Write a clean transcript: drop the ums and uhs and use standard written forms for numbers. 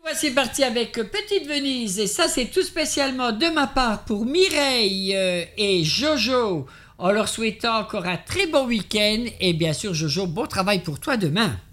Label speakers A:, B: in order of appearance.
A: C'est parti avec Petite Venise et ça c'est tout spécialement de ma part pour Mireille et Jojo en leur souhaitant encore un très bon week-end et bien sûr Jojo, bon travail pour toi demain.